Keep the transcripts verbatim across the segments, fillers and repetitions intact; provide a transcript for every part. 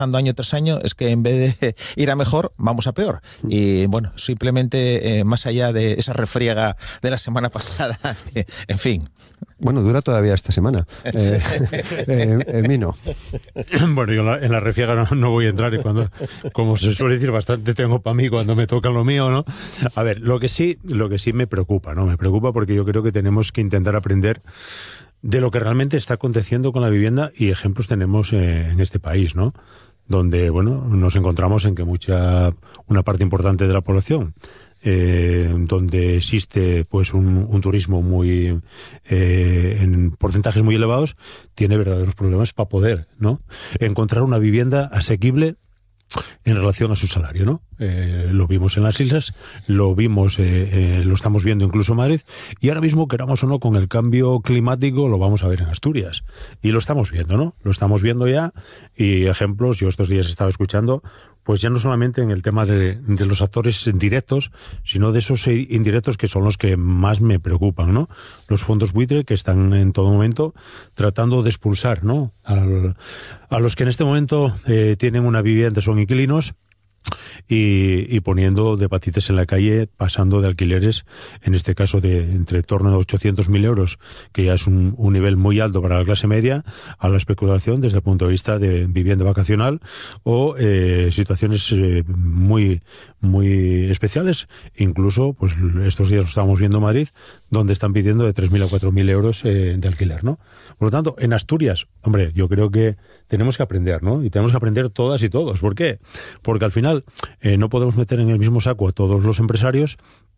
año tras año es que en vez de ir a mejor, vamos a peor. Y bueno, simplemente eh, más allá de esa refriega de la semana pasada, eh, en fin. Bueno, dura todavía esta semana. Eh, eh, eh, Mino. Bueno, yo en la, en la refriega no, no voy a entrar y cuando, como se suele decir, bastante tengo para mí cuando me toca lo mío, ¿no? A ver, lo que sí, lo que sí me preocupa, ¿no? Me preocupa porque yo creo que tenemos que intentar aprender de lo que realmente está aconteciendo con la vivienda, y ejemplos tenemos eh, en este país, ¿no? Donde, bueno, nos encontramos en que mucha, una parte importante de la población, eh, donde existe pues un, un turismo muy eh, en porcentajes muy elevados, tiene verdaderos problemas para poder, ¿no?, encontrar una vivienda asequible en relación a su salario, ¿no? Eh, lo vimos en las islas, lo vimos, eh, eh, lo estamos viendo incluso en Madrid, y ahora mismo, queramos o no, con el cambio climático lo vamos a ver en Asturias. Y lo estamos viendo, ¿no? Lo estamos viendo ya, y ejemplos, yo estos días estaba escuchando, pues ya no solamente en el tema de, de los actores directos, sino de esos indirectos que son los que más me preocupan, ¿no? Los fondos buitre que están en todo momento tratando de expulsar, ¿no?, Al, a los que en este momento eh, tienen una vivienda, son inquilinos, y, y poniendo de patitas en la calle, pasando de alquileres, en este caso de entre torno a ochocientos mil euros, que ya es un, un nivel muy alto para la clase media, a la especulación desde el punto de vista de vivienda vacacional o eh, situaciones eh, muy muy especiales. Incluso, pues estos días lo estamos viendo en Madrid, donde están pidiendo de tres mil a cuatro mil euros eh, de alquiler, ¿no? Por lo tanto, en Asturias, hombre, yo creo que tenemos que aprender, ¿no? Y tenemos que aprender todas y todos. ¿Por qué? Porque al final eh, no podemos meter en el mismo saco a todos los empresarios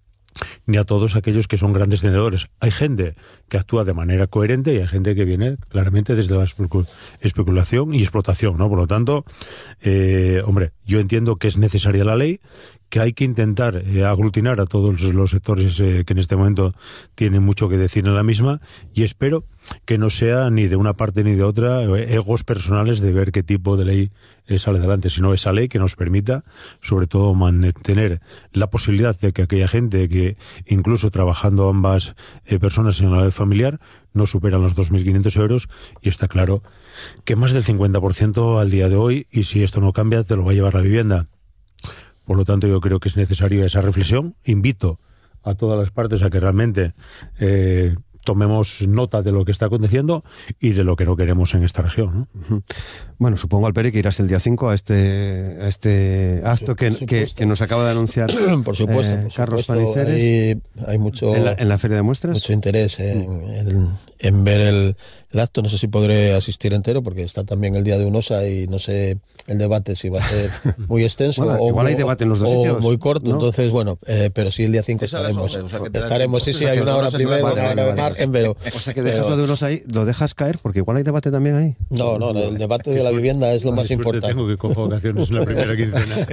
ni a todos aquellos que son grandes tenedores. Hay gente que actúa de manera coherente y hay gente que viene claramente desde la especulación y explotación, ¿no? Por lo tanto, eh, hombre, yo entiendo que es necesaria la ley, que hay que intentar eh, aglutinar a todos los sectores eh, que en este momento tienen mucho que decir en la misma, y espero que no sea ni de una parte ni de otra eh, egos personales de ver qué tipo de ley eh, sale adelante, sino esa ley que nos permita, sobre todo, mantener la posibilidad de que aquella gente que, incluso trabajando ambas eh, personas en la vez familiar, no superan los dos mil quinientos euros, y está claro que más del cincuenta por ciento al día de hoy, y si esto no cambia, te lo va a llevar la vivienda. Por lo tanto, yo creo que es necesaria esa reflexión. Invito a todas las partes a que realmente eh, tomemos nota de lo que está aconteciendo y de lo que no queremos en esta región, ¿no? Uh-huh. Bueno, supongo, Alperi, que irás el día cinco a este, a este acto que, que, que nos acaba de anunciar por supuesto, eh, por Carlos supuesto, Paniceres. Hay, hay mucho, en la, en la Feria de Muestras. Mucho interés en, en, en ver el, el acto. No sé si podré asistir entero, porque está también el día de UNOSA y no sé el debate si va a ser muy extenso bueno, o, igual hay debate en los dos o sitios, muy corto, ¿no? Entonces, bueno, eh, pero sí el día cinco estaremos. once, o sea, que estaremos, sí, sí, o sea, hay que una hora primero, vale, una vale, hora de vale, margen, pero... O sea, que dejas pero, lo de UNOSA ahí, lo dejas caer, porque igual hay debate también ahí. No, no, el debate de la vivienda es lo más importante. Tengo que coger vacaciones en la primera quincena.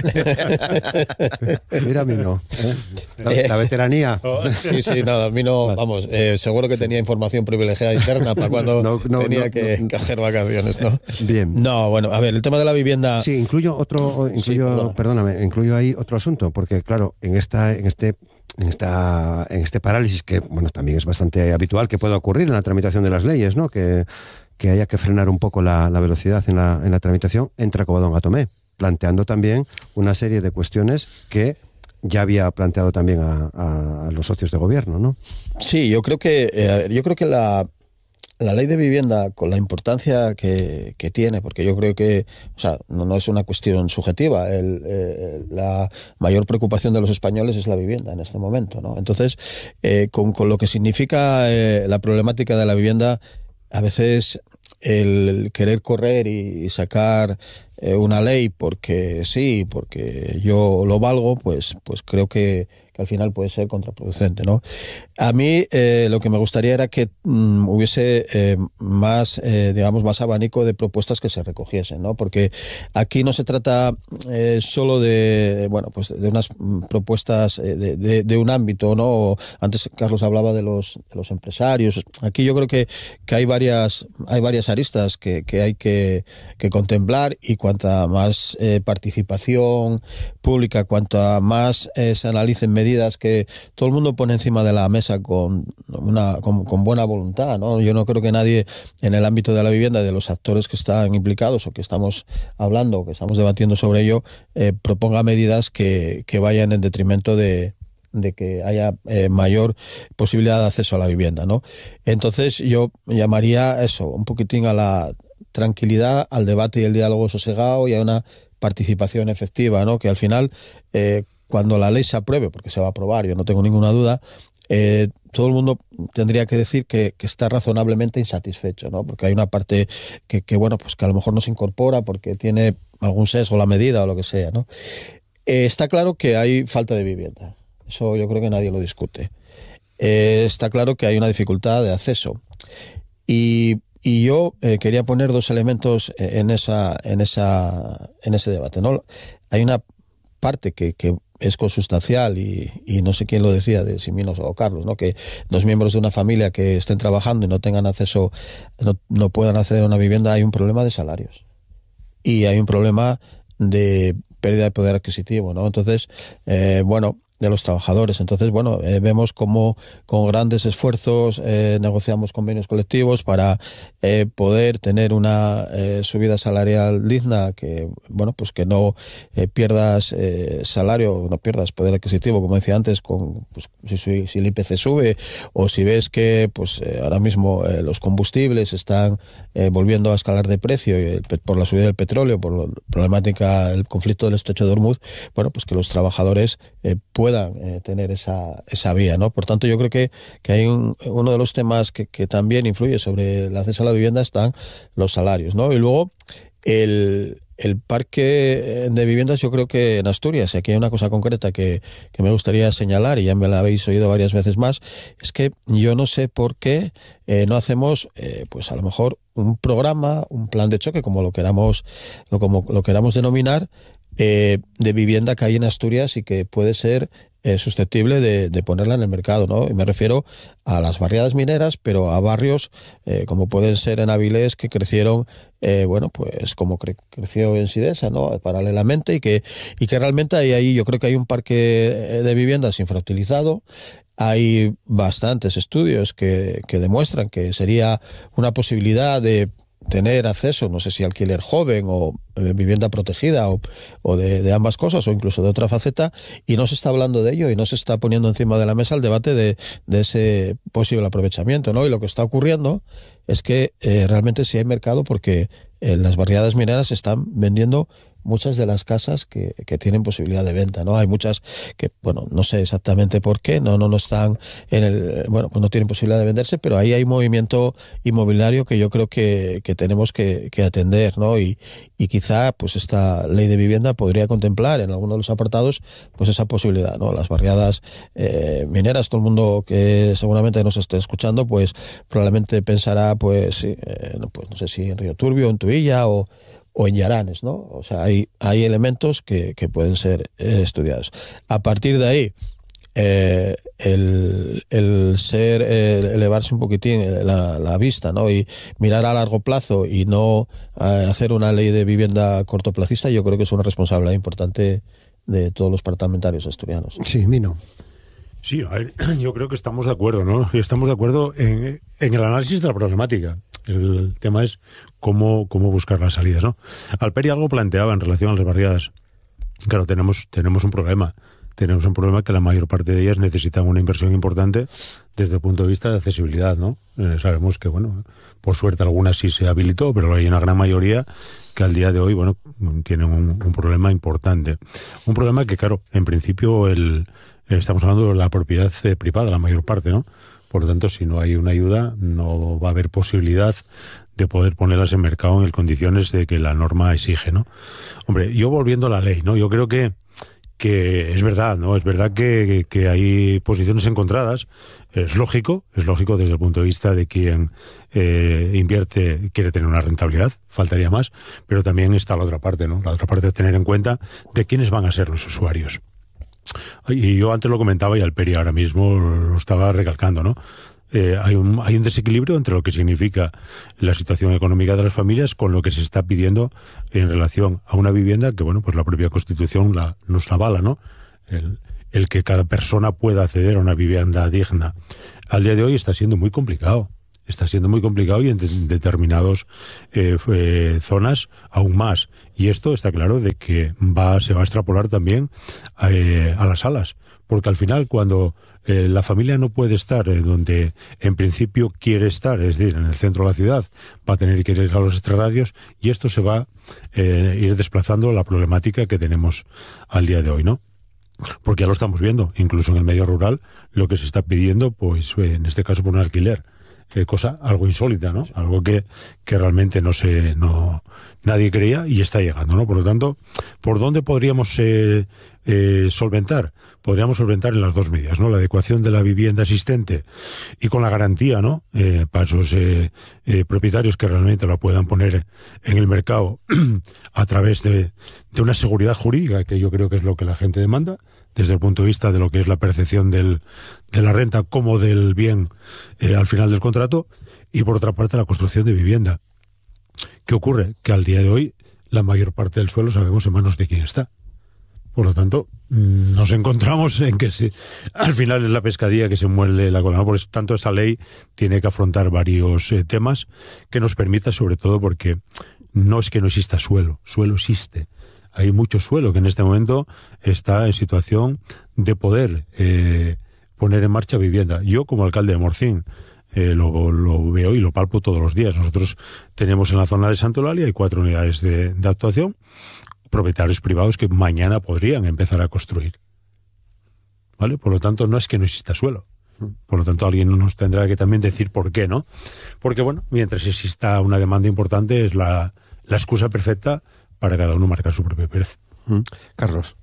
Mira a mí no. ¿eh? La, la veteranía. Sí, sí, nada, a mí no, vale. Vamos, eh, seguro que tenía información privilegiada interna para cuando no, no, tenía no, que no, coger vacaciones, ¿no? Bien. No, bueno, a ver, el tema de la vivienda... Sí, incluyo otro, incluyo, sí, perdóname, incluyo ahí otro asunto, porque claro, en esta, en este... En, esta, en este parálisis que, bueno, también es bastante habitual que pueda ocurrir en la tramitación de las leyes, ¿no? Que, que haya que frenar un poco la, la velocidad en la, en la tramitación, entra Covadonga Tomé, planteando también una serie de cuestiones que ya había planteado también a, a, a los socios de gobierno, ¿no? Sí, yo creo que eh, yo creo que la La ley de vivienda, con la importancia que, que tiene, porque yo creo que, o sea, no, no es una cuestión subjetiva, el, eh, la mayor preocupación de los españoles es la vivienda en este momento, ¿no? Entonces, eh, con, con lo que significa eh, la problemática de la vivienda, a veces el querer correr y sacar eh, una ley porque sí, porque yo lo valgo, pues, pues creo que, que al final puede ser contraproducente, ¿no? A mí eh, lo que me gustaría era que mm, hubiese eh, más, eh, digamos, más abanico de propuestas que se recogiesen, ¿no? Porque aquí no se trata eh, solo de, bueno, pues de unas propuestas eh, de, de, de un ámbito, ¿no? Antes Carlos hablaba de los, de los empresarios. Aquí yo creo que, que hay varias, hay varias aristas que, que hay que, que contemplar, y cuando cuanta más eh, participación pública, cuanta más eh, se analicen medidas que todo el mundo pone encima de la mesa con una con, con buena voluntad, ¿no? Yo no creo que nadie en el ámbito de la vivienda, de los actores que están implicados o que estamos hablando o que estamos debatiendo sobre ello, eh, proponga medidas que, que vayan en detrimento de de que haya eh, mayor posibilidad de acceso a la vivienda, ¿no? Entonces yo llamaría eso, un poquitín a la tranquilidad, al debate y el diálogo sosegado y a una participación efectiva, ¿no? Que al final, eh, cuando la ley se apruebe, porque se va a aprobar, yo no tengo ninguna duda, eh, todo el mundo tendría que decir que, que está razonablemente insatisfecho, ¿no? Porque hay una parte que, que, bueno, pues que a lo mejor no se incorpora porque tiene algún sesgo la medida o lo que sea, ¿no? Eh, está claro que hay falta de vivienda. Eso yo creo que nadie lo discute. Eh, está claro que hay una dificultad de acceso. Y, y yo eh, quería poner dos elementos en esa, en esa, en ese debate, ¿no? Hay una parte que, que es consustancial y, y no sé quién lo decía, de Siminos o Carlos, ¿no? Que los miembros de una familia que estén trabajando y no tengan acceso, no, no puedan acceder a una vivienda, hay un problema de salarios. Y hay un problema de pérdida de poder adquisitivo, ¿no? Entonces, eh, bueno, de los trabajadores. Entonces, bueno, eh, vemos cómo con grandes esfuerzos eh, negociamos convenios colectivos para eh, poder tener una eh, subida salarial digna, que, bueno, pues que no eh, pierdas eh, salario, no pierdas poder adquisitivo, como decía antes, con pues, si, si el I P C sube o si ves que pues eh, ahora mismo eh, los combustibles están eh, volviendo a escalar de precio y el, por la subida del petróleo, por la problemática, el conflicto del estrecho de Hormuz, bueno, pues que los trabajadores eh, puedan Eh, tener esa, esa vía, ¿no? Por tanto, yo creo que, que hay un, uno de los temas que, que también influye sobre el acceso a la vivienda están los salarios, ¿no? Y luego el, el parque de viviendas, yo creo que en Asturias, y aquí hay una cosa concreta que, que me gustaría señalar, y ya me la habéis oído varias veces más, es que yo no sé por qué eh, no hacemos, eh, pues a lo mejor un programa, un plan de choque, como lo queramos, lo, como lo queramos denominar, Eh, de vivienda que hay en Asturias y que puede ser eh, susceptible de, de ponerla en el mercado, ¿no? Y me refiero a las barriadas mineras, pero a barrios eh, como pueden ser en Avilés, que crecieron, eh, bueno, pues como cre creció en Sidesa, ¿no? Paralelamente, y que, y que realmente hay ahí, yo creo que hay un parque de viviendas infrautilizado. Hay bastantes estudios que, que demuestran que sería una posibilidad de tener acceso, no sé si alquiler joven o eh, vivienda protegida o, o de, de ambas cosas o incluso de otra faceta, y no se está hablando de ello y no se está poniendo encima de la mesa el debate de, de ese posible aprovechamiento, ¿no? Y lo que está ocurriendo es que eh, realmente sí hay mercado, porque eh, las barriadas mineras están vendiendo muchas de las casas que, que tienen posibilidad de venta, ¿no? Hay muchas que, bueno, no sé exactamente por qué, no, no, no están en el, bueno, pues no tienen posibilidad de venderse, pero ahí hay movimiento inmobiliario que yo creo que, que tenemos que, que atender, ¿no? Y, y quizá, pues esta ley de vivienda podría contemplar en alguno de los apartados, pues esa posibilidad, ¿no? Las barriadas eh, mineras, todo el mundo que seguramente nos esté escuchando, pues probablemente pensará, pues, eh, pues no sé si en Río Turbio, en Tuilla o o en Yaranes, ¿no? O sea, hay, hay elementos que, que pueden ser eh, estudiados. A partir de ahí, eh, el, el ser, el elevarse un poquitín la, la vista, ¿no? Y mirar a largo plazo y no eh, hacer una ley de vivienda cortoplacista, yo creo que es una responsabilidad importante de todos los parlamentarios asturianos. Sí, Mino. Sí, a ver, yo creo que estamos de acuerdo, ¿no? Y estamos de acuerdo en, en el análisis de la problemática. El tema es cómo, cómo buscar las salidas, ¿no? Alperi algo planteaba en relación a las barriadas. Claro, tenemos, tenemos un problema. Tenemos un problema que la mayor parte de ellas necesitan una inversión importante desde el punto de vista de accesibilidad, ¿no? Eh, sabemos que, bueno, por suerte algunas sí se habilitó, pero hay una gran mayoría que al día de hoy, bueno, tienen un, un problema importante. Un problema que, claro, en principio el, estamos hablando de la propiedad eh, privada, la mayor parte, ¿no? Por lo tanto, si no hay una ayuda, no va a haber posibilidad de poder ponerlas en mercado en condiciones de que la norma exige, ¿no? Hombre, yo volviendo a la ley, ¿no? Yo creo que que es verdad, ¿no? Es verdad que, que hay posiciones encontradas. Es lógico, es lógico desde el punto de vista de quien eh, invierte, quiere tener una rentabilidad, faltaría más, pero también está la otra parte, ¿no? La otra parte de tener en cuenta de quiénes van a ser los usuarios. Y yo antes lo comentaba y Alperi ahora mismo lo estaba recalcando, ¿no? eh, hay, un, hay un desequilibrio entre lo que significa la situación económica de las familias con lo que se está pidiendo en relación a una vivienda que, bueno, pues la propia Constitución la, nos la avala, ¿no? El, el que cada persona pueda acceder a una vivienda digna. Al día de hoy está siendo muy complicado. Está siendo muy complicado y en de, determinadas eh, eh, zonas aún más. Y esto está claro de que va se va a extrapolar también eh, a las salas. Porque al final, cuando eh, la familia no puede estar eh, donde en principio quiere estar, es decir, en el centro de la ciudad, va a tener que ir a los extrarradios y esto se va a eh, ir desplazando la problemática que tenemos al día de hoy, ¿no? Porque ya lo estamos viendo, incluso en el medio rural, lo que se está pidiendo, pues eh, en este caso por un alquiler. Eh, cosa algo insólita, ¿no? Algo que, que realmente no se, no, nadie creía y está llegando, ¿no? Por lo tanto, ¿por dónde podríamos eh, eh, solventar? Podríamos solventar en las dos medidas, ¿no? La adecuación de la vivienda existente y con la garantía, ¿no? Eh, para esos eh, eh, propietarios que realmente la puedan poner en el mercado a través de, de una seguridad jurídica, que yo creo que es lo que la gente demanda, desde el punto de vista de lo que es la percepción del, de la renta como del bien eh, al final del contrato, y por otra parte la construcción de vivienda. ¿Qué ocurre? Que al día de hoy la mayor parte del suelo sabemos en manos de quién está. Por lo tanto, nos encontramos en que si, al final es la pescadilla que se muerde la cola, ¿no? Por eso, tanto esa ley tiene que afrontar varios eh, temas que nos permita, sobre todo porque no es que no exista suelo, suelo existe. Hay mucho suelo que en este momento está en situación de poder eh, poner en marcha vivienda. Yo, como alcalde de Morcín, eh, lo, lo veo y lo palpo todos los días. Nosotros tenemos en la zona de Santolaria hay cuatro unidades de, de actuación, propietarios privados que mañana podrían empezar a construir. ¿Vale? Por lo tanto, no es que no exista suelo. Por lo tanto, alguien nos tendrá que también decir por qué, ¿no? Porque, bueno, mientras exista una demanda importante, es la, la excusa perfecta para cada uno marcar su propio precio. Mm. Carlos.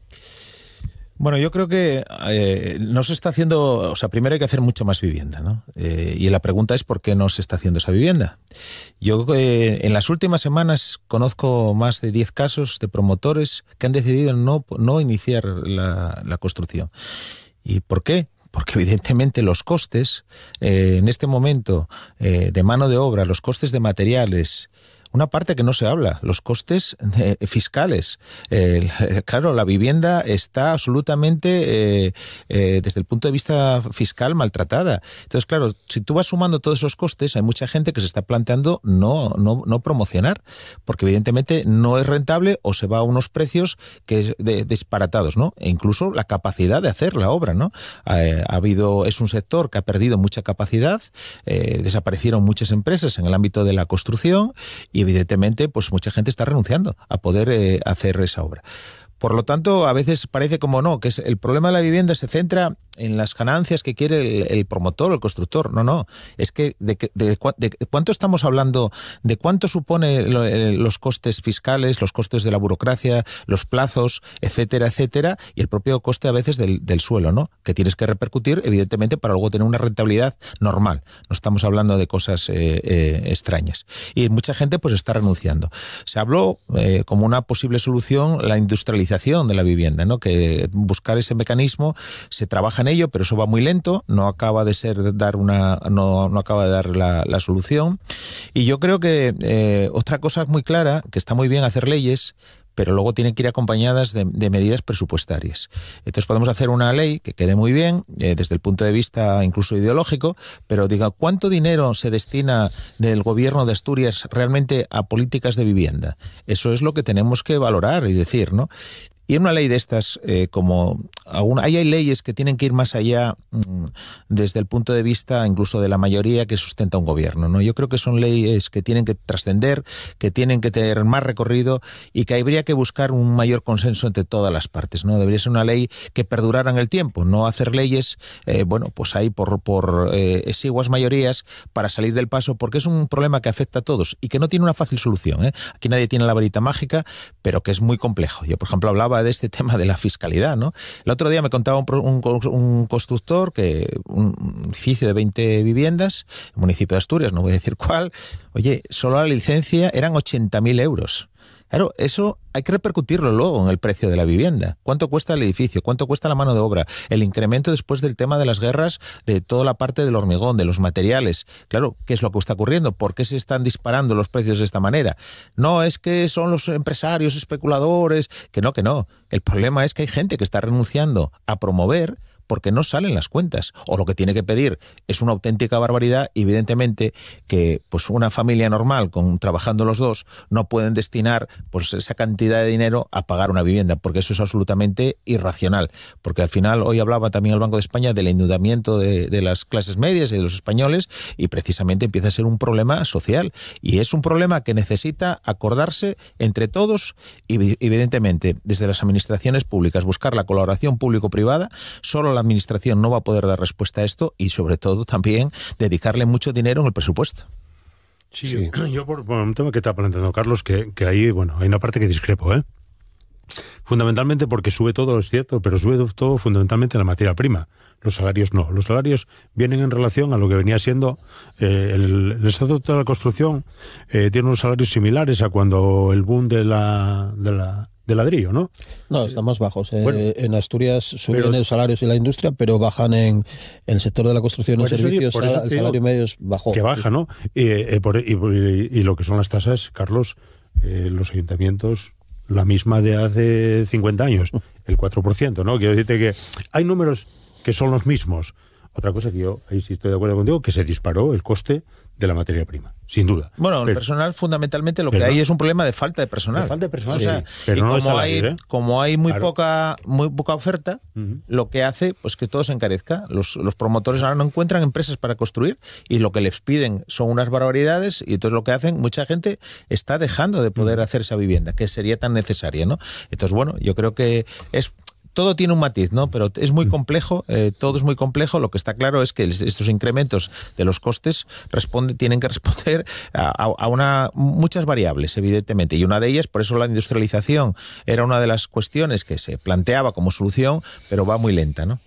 Bueno, yo creo que eh, no se está haciendo, o sea, primero hay que hacer mucha más vivienda, ¿no? Eh, y la pregunta es ¿por qué no se está haciendo esa vivienda? Yo eh, en las últimas semanas conozco más de diez casos de promotores que han decidido no, no iniciar la, la construcción. ¿Y por qué? Porque evidentemente los costes, eh, en este momento, eh, de mano de obra, los costes de materiales, una parte que no se habla, los costes eh, fiscales. Eh, claro, la vivienda está absolutamente, eh, eh, desde el punto de vista fiscal, maltratada. Entonces, claro, si tú vas sumando todos esos costes, hay mucha gente que se está planteando no, no, no promocionar, porque evidentemente no es rentable o se va a unos precios que de, disparatados, ¿no? E incluso la capacidad de hacer la obra, ¿no? Eh, ha habido, es un sector que ha perdido mucha capacidad, eh, desaparecieron muchas empresas en el ámbito de la construcción y evidentemente pues mucha gente está renunciando a poder eh, hacer esa obra. Por lo tanto, a veces parece como no, que es el problema de la vivienda se centra en las ganancias que quiere el, el promotor o el constructor. No, no. Es que de, de, de, de cuánto estamos hablando, de cuánto supone lo, eh, los costes fiscales, los costes de la burocracia, los plazos, etcétera, etcétera, y el propio coste a veces del, del suelo, ¿no? Que tienes que repercutir, evidentemente, para luego tener una rentabilidad normal. No estamos hablando de cosas eh, eh, extrañas. Y mucha gente pues está renunciando. Se habló eh, como una posible solución la industrialización de la vivienda, ¿no? Que buscar ese mecanismo, se trabaja en ello, pero eso va muy lento, no acaba de ser dar una, no, no acaba de dar la, la solución. Y yo creo que eh, otra cosa muy clara, que está muy bien hacer leyes, pero luego tienen que ir acompañadas de, de medidas presupuestarias. Entonces podemos hacer una ley que quede muy bien, eh, desde el punto de vista incluso ideológico, pero diga, ¿cuánto dinero se destina del gobierno de Asturias realmente a políticas de vivienda? Eso es lo que tenemos que valorar y decir, ¿no? Y en una ley de estas, eh, como aún hay, hay leyes que tienen que ir más allá mmm, desde el punto de vista incluso de la mayoría que sustenta un gobierno, ¿no? Yo creo que son leyes que tienen que trascender, que tienen que tener más recorrido y que habría que buscar un mayor consenso entre todas las partes, ¿no? Debería ser una ley que perdurara en el tiempo, no hacer leyes, eh, bueno, pues ahí por, por eh, exiguas mayorías para salir del paso, porque es un problema que afecta a todos y que no tiene una fácil solución, ¿eh? Aquí nadie tiene la varita mágica, pero que es muy complejo. Yo, por ejemplo, hablaba de este tema de la fiscalidad, ¿no? El otro día me contaba un, un, un constructor que un edificio de veinte viviendas, el municipio de Asturias, no voy a decir cuál, oye, solo la licencia eran ochenta mil euros. Claro, eso hay que repercutirlo luego en el precio de la vivienda. ¿Cuánto cuesta el edificio? ¿Cuánto cuesta la mano de obra? El incremento después del tema de las guerras, de toda la parte del hormigón, de los materiales. Claro, ¿qué es lo que está ocurriendo? ¿Por qué se están disparando los precios de esta manera? No, es que son los empresarios especuladores, que no, que no. El problema es que hay gente que está renunciando a promover porque no salen las cuentas, o lo que tiene que pedir es una auténtica barbaridad, y evidentemente que pues una familia normal, con trabajando los dos, no pueden destinar pues esa cantidad de dinero a pagar una vivienda, porque eso es absolutamente irracional, porque al final, hoy hablaba también el Banco de España del endeudamiento de, de las clases medias y de los españoles, y precisamente empieza a ser un problema social, y es un problema que necesita acordarse entre todos, y evidentemente desde las administraciones públicas buscar la colaboración público-privada. Solo la administración no va a poder dar respuesta a esto, y sobre todo también dedicarle mucho dinero en el presupuesto. Sí, sí. Yo, yo por, por un tema que está planteando Carlos, que, que ahí, bueno, hay una parte que discrepo, ¿eh? Fundamentalmente porque sube todo, es cierto, pero sube todo fundamentalmente la materia prima. Los salarios no. Los salarios vienen en relación a lo que venía siendo eh, el, el Estatuto de la Construcción. Eh, tiene unos salarios similares a cuando el boom de la... De la de ladrillo, ¿no? No, están más bajos. Eh, bueno, en Asturias suben pero, los salarios en la industria, pero bajan en, en el sector de la construcción y servicios. Digo, el salario medio es bajo. Que baja, ¿no? Y, eh, por, y, y, y lo que son las tasas, Carlos, eh, los ayuntamientos, la misma de hace cincuenta años, el cuatro por ciento, ¿no? Quiero decirte que hay números que son los mismos. Otra cosa que yo, ahí sí estoy de acuerdo contigo, que se disparó el coste de la materia prima, sin duda. Bueno, pero, el personal, fundamentalmente, lo que hay es un problema de falta de personal. De falta de personal, o sea, sí, pero y no como, salario, hay, ¿eh? como hay muy claro. poca muy poca oferta, uh-huh. lo que hace pues que todo se encarezca. Los, los promotores ahora no encuentran empresas para construir, y lo que les piden son unas barbaridades, y entonces lo que hacen, mucha gente está dejando de poder uh-huh. hacer esa vivienda, que sería tan necesaria, ¿no? Entonces, bueno, yo creo que es... Todo tiene un matiz, ¿no? Pero es muy complejo, eh, todo es muy complejo. Lo que está claro es que estos incrementos de los costes responde, tienen que responder a, a una muchas variables, evidentemente. Y una de ellas, por eso la industrialización era una de las cuestiones que se planteaba como solución, pero va muy lenta, ¿no?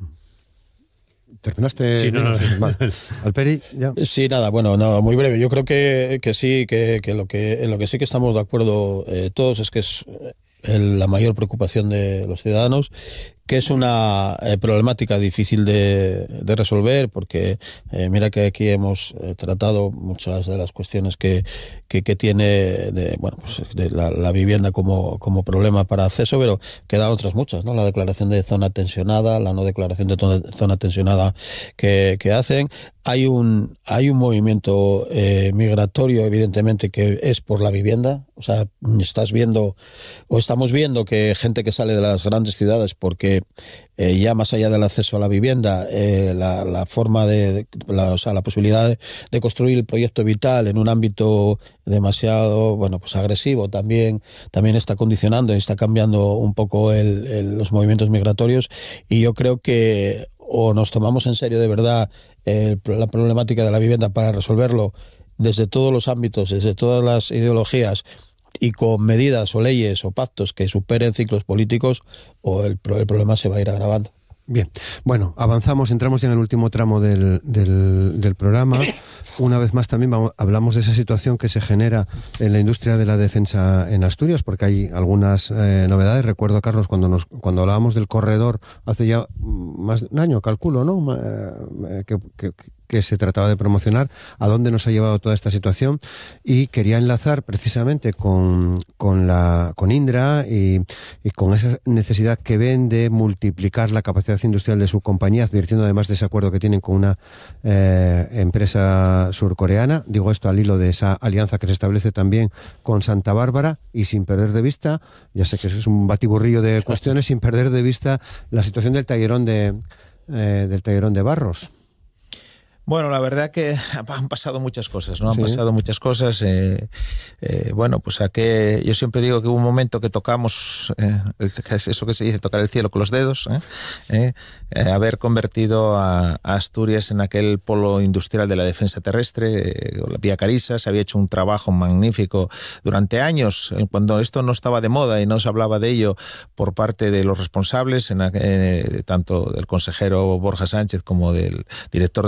¿Terminaste? Sí, no, no, no. Alperi, ya. Sí, nada, bueno, nada, muy breve. Yo creo que, que sí, que, que, lo que en lo que sí que estamos de acuerdo eh, todos es que es el, la mayor preocupación de los ciudadanos, que es una eh, problemática difícil de, de resolver, porque eh, mira que aquí hemos eh, tratado muchas de las cuestiones que, que, que tiene de, bueno, pues de la, la vivienda como, como problema para acceso, pero quedan otras muchas, ¿no? La declaración de zona tensionada, la no declaración de zona tensionada que, que hacen. Hay un, hay un movimiento eh, migratorio, evidentemente, que es por la vivienda. O sea, estás viendo, o estamos viendo que gente que sale de las grandes ciudades porque eh, ya más allá del acceso a la vivienda, eh, la, la forma de, de la, o sea, la posibilidad de, de construir el proyecto vital en un ámbito demasiado, bueno, pues agresivo, también, también está condicionando y está cambiando un poco el, el, los movimientos migratorios. Y yo creo que o nos tomamos en serio de verdad eh, la problemática de la vivienda para resolverlo desde todos los ámbitos, desde todas las ideologías, y con medidas o leyes o pactos que superen ciclos políticos, o el, el problema se va a ir agravando. Bien, bueno, avanzamos, entramos ya en el último tramo del, del, del programa. Una vez más también vamos, hablamos de esa situación que se genera en la industria de la defensa en Asturias, porque hay algunas eh, novedades. Recuerdo, Carlos, cuando nos cuando hablábamos del corredor hace ya más de un año, calculo, ¿no? Eh, que, que, que se trataba de promocionar, a dónde nos ha llevado toda esta situación, y quería enlazar precisamente con, con, la, con Indra y, y con esa necesidad que ven de multiplicar la capacidad industrial de su compañía, advirtiendo además de ese acuerdo que tienen con una eh, empresa surcoreana. Digo esto al hilo de esa alianza que se establece también con Santa Bárbara, y sin perder de vista, ya sé que eso es un batiburrillo de cuestiones, sin perder de vista la situación del tallerón de, eh, del tallerón de Barros. Bueno, la verdad que han pasado muchas cosas, ¿no? Han sí. pasado muchas cosas. Eh, eh, bueno, pues a que yo siempre digo que hubo un momento que tocamos, eh, eso que se dice, tocar el cielo con los dedos, ¿eh? Eh, eh, haber convertido a, a Asturias en aquel polo industrial de la defensa terrestre, eh, la Vía Carisa. Se había hecho un trabajo magnífico durante años, cuando esto no estaba de moda y no se hablaba de ello por parte de los responsables, en, eh, tanto del consejero Borja Sánchez como del director de Sequens.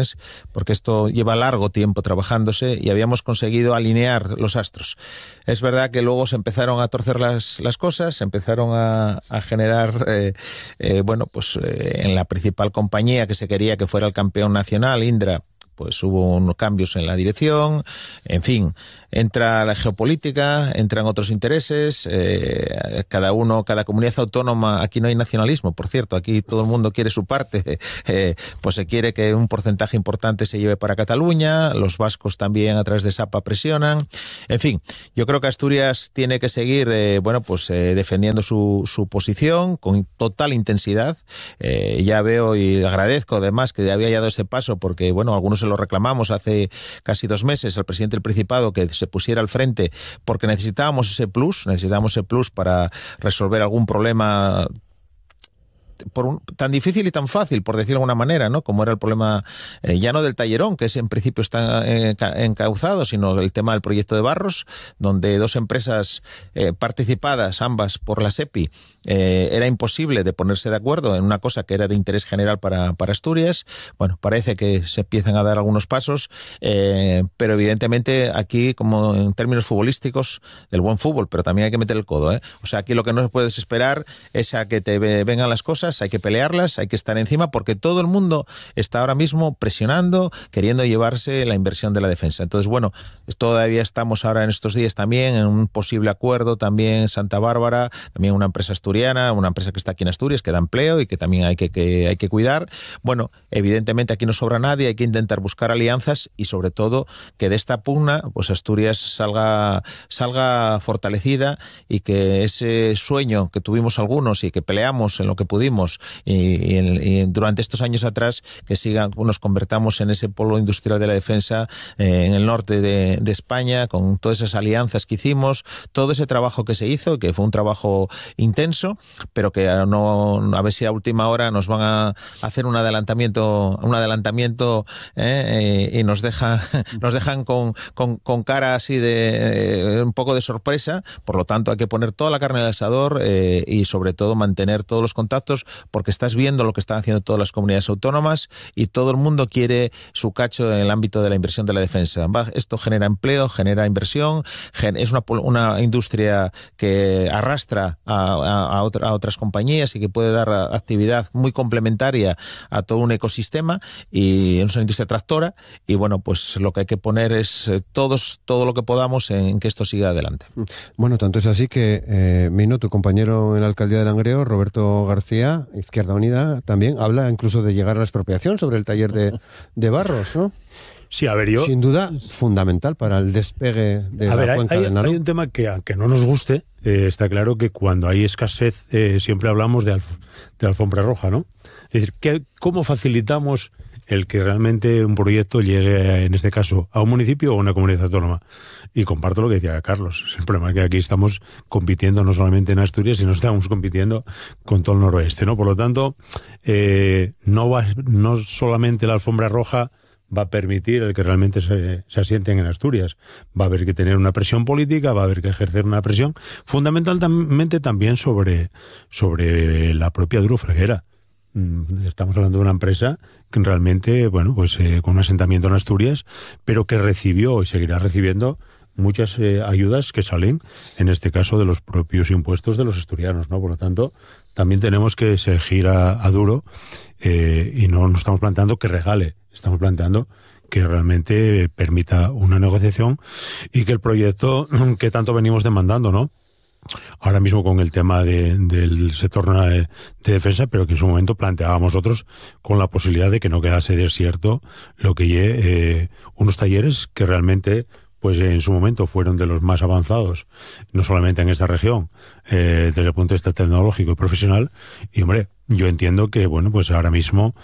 soluciones, porque esto lleva largo tiempo trabajándose y habíamos conseguido alinear los astros. Es verdad que luego se empezaron a torcer las, las cosas, se empezaron a, a generar, eh, eh, bueno, pues eh, en la principal compañía que se quería que fuera el campeón nacional, Indra, pues hubo unos cambios en la dirección, en fin, entra la geopolítica, entran otros intereses, eh, cada uno, cada comunidad autónoma, aquí no hay nacionalismo, por cierto, aquí todo el mundo quiere su parte, eh, pues se quiere que un porcentaje importante se lleve para Cataluña, los vascos también a través de SAPA presionan, en fin, yo creo que Asturias tiene que seguir, eh, bueno, pues eh, defendiendo su, su posición con total intensidad, eh, ya veo y agradezco además que había dado ese paso porque, bueno, algunos se lo reclamamos hace casi dos meses al presidente del Principado que se pusiera al frente porque necesitábamos ese plus, necesitábamos ese plus para resolver algún problema por un, tan difícil y tan fácil, por decirlo de alguna manera, ¿no? Como era el problema eh, ya no del Tallerón, que es en principio está eh, encauzado, sino el tema del proyecto de Barros, donde dos empresas eh, participadas, ambas por la SEPI, eh, era imposible de ponerse de acuerdo en una cosa que era de interés general para, para Asturias. Bueno, parece que se empiezan a dar algunos pasos, eh, pero evidentemente aquí, como en términos futbolísticos, del buen fútbol, pero también hay que meter el codo, ¿eh? O sea, aquí lo que no puedes esperar es a que te vengan las cosas, hay que pelearlas, hay que estar encima, porque todo el mundo está ahora mismo presionando, queriendo llevarse la inversión de la defensa. Entonces, bueno, todavía estamos ahora en estos días también en un posible acuerdo, también Santa Bárbara, también una empresa asturiana, una empresa que está aquí en Asturias, que da empleo y que también hay que, que, hay que cuidar. Bueno, evidentemente aquí no sobra nadie, hay que intentar buscar alianzas y sobre todo que de esta pugna, pues Asturias salga, salga fortalecida y que ese sueño que tuvimos algunos y que peleamos en lo que pudimos y, y, y durante estos años atrás, que sigan, nos convertamos en ese polo industrial de la defensa eh, en el norte de, de España, con todas esas alianzas que hicimos, todo ese trabajo que se hizo, que fue un trabajo intenso, pero que no, a ver si a última hora nos van a hacer un adelantamiento, un adelantamiento eh, y nos deja, nos dejan con, con, con cara así de eh, un poco de sorpresa. Por lo tanto, hay que poner toda la carne al asador eh, y sobre todo mantener todos los contactos, porque estás viendo lo que están haciendo todas las comunidades autónomas y todo el mundo quiere su cacho en el ámbito de la inversión de la defensa. Esto genera empleo, genera inversión, es una, una industria que arrastra a, a, a, otra, a otras compañías y que puede dar actividad muy complementaria a todo un ecosistema, y es una industria tractora, y bueno, pues lo que hay que poner es todos, todo lo que podamos en que esto siga adelante. Bueno, tanto es así que eh, Mino, tu compañero en la alcaldía de Langreo, Roberto García, Izquierda Unida, también habla incluso de llegar a la expropiación sobre el taller de, de Barros, ¿no? Sí, a ver, yo... Sin duda, fundamental para el despegue de a la ver, cuenca hay, del Narón. Hay un tema que, aunque no nos guste, eh, está claro que cuando hay escasez eh, siempre hablamos de, alf de alfombra roja, ¿no? Es decir, ¿qué, ¿cómo facilitamos el que realmente un proyecto llegue, en este caso, a un municipio o a una comunidad autónoma? Y comparto lo que decía Carlos. El problema es que aquí estamos compitiendo no solamente en Asturias, sino estamos compitiendo con todo el noroeste, ¿no? Por lo tanto, eh, no va, no solamente la alfombra roja va a permitir el que realmente se, se asienten en Asturias. Va a haber que tener una presión política, va a haber que ejercer una presión fundamentalmente también sobre, sobre la propia Duro Felguera. Estamos hablando de una empresa que realmente, bueno, pues eh, con un asentamiento en Asturias, pero que recibió y seguirá recibiendo muchas eh, ayudas que salen, en este caso, de los propios impuestos de los asturianos, ¿no? Por lo tanto, también tenemos que seguir a, a Duro eh, y no nos estamos planteando que regale, estamos planteando que realmente permita una negociación y que el proyecto que tanto venimos demandando, ¿no? Ahora mismo con el tema de, del sector de, de defensa, pero que en su momento planteábamos otros con la posibilidad de que no quedase desierto lo que lleve eh, unos talleres que realmente pues en su momento fueron de los más avanzados, no solamente en esta región, eh, desde el punto de vista tecnológico y profesional. Y hombre, yo entiendo que, bueno, pues ahora mismo,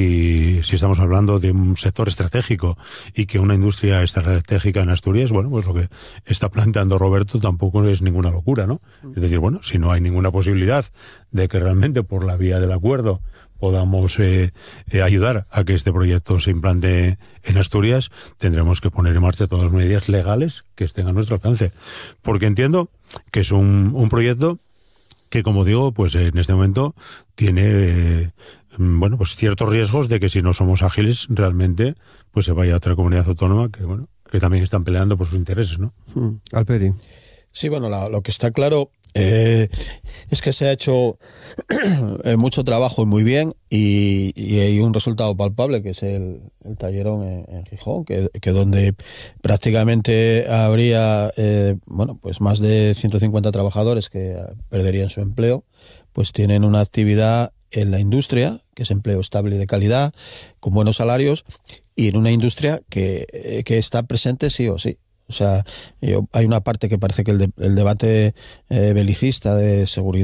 si, si estamos hablando de un sector estratégico y que una industria estratégica en Asturias, bueno, pues lo que está planteando Roberto tampoco es ninguna locura, ¿no? Es decir, bueno, si no hay ninguna posibilidad de que realmente por la vía del acuerdo podamos eh, eh, ayudar a que este proyecto se implante en Asturias, tendremos que poner en marcha todas las medidas legales que estén a nuestro alcance. Porque entiendo que es un, un proyecto que, como digo, pues en este momento tiene eh, bueno, pues ciertos riesgos de que si no somos ágiles realmente pues se vaya a otra comunidad autónoma que, bueno, que también están peleando por sus intereses, ¿no? Mm. Alperi. Sí, bueno, la, lo que está claro eh, es que se ha hecho mucho trabajo y muy bien y, y hay un resultado palpable que es el, el tallerón en, en Gijón, que, que donde prácticamente habría eh, bueno, pues más de ciento cincuenta trabajadores que perderían su empleo, pues tienen una actividad en la industria, que es empleo estable y de calidad, con buenos salarios, y en una industria que, que está presente sí o sí. O sea, yo, hay una parte que parece que el, de, el debate eh, belicista de seguridad